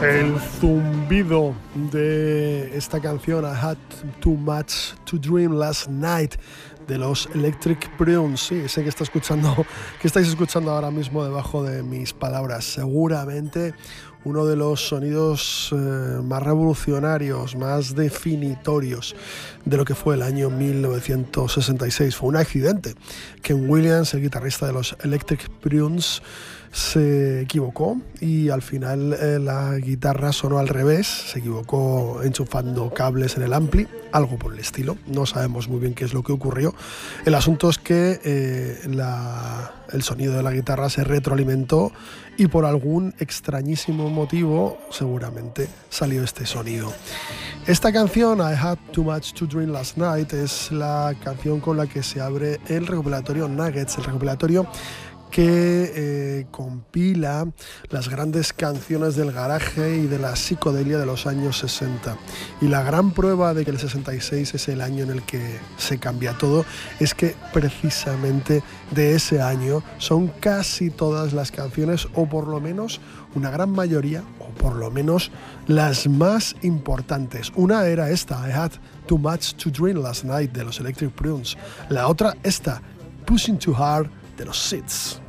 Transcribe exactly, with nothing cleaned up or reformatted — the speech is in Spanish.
El zumbido de esta canción, I Had Too Much to Dream Last Night, de los Electric Prunes. Sí, sé que está escuchando, que estáis escuchando ahora mismo debajo de mis palabras. Seguramente uno de los sonidos eh, más revolucionarios, más definitorios de lo que fue el año mil novecientos sesenta y seis. Fue un accidente. Ken Williams, el guitarrista de los Electric Prunes, se equivocó y al final eh, la guitarra sonó al revés. Se equivocó enchufando cables en el ampli, algo por el estilo. No sabemos muy bien qué es lo que ocurrió. El asunto es que eh, la, el sonido de la guitarra se retroalimentó y por algún extrañísimo motivo seguramente salió este sonido. Esta canción, I Had Too Much to Dream Last Night, es la canción con la que se abre el recopilatorio Nuggets, el recopilatorio que eh, compila las grandes canciones del garaje y de la psicodelia de los años sesenta. Y la gran prueba de que el sesenta y seis es el año en el que se cambia todo es que precisamente de ese año son casi todas las canciones, o por lo menos una gran mayoría, o por lo menos las más importantes. Una era esta, I Had Too Much to Dream Last Night, de los Electric Prunes. La otra, esta, Pushing Too Hard, de los Seeds.